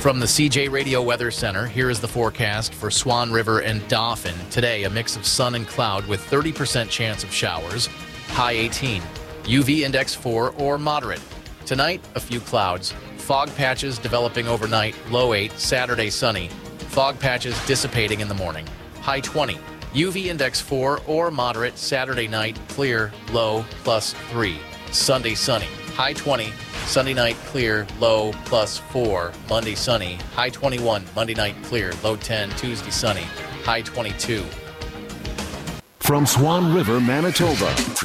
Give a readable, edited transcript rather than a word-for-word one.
From the CJ Radio Weather Center, here is the forecast for Swan River and Dauphin. Today, a mix of sun and cloud with 30% chance of showers, high 18. UV index 4 or moderate. Tonight, a few clouds. Fog patches developing overnight, low 8. Saturday, sunny. Fog patches dissipating in the morning, high 20. UV index 4 or moderate. Saturday night, clear, low, plus 3. Sunday, sunny, high 20. Sunday night, clear, low, plus 4. Monday, sunny, high 21. Monday night, clear, low 10. Tuesday, sunny, high 22. From Swan River, Manitoba,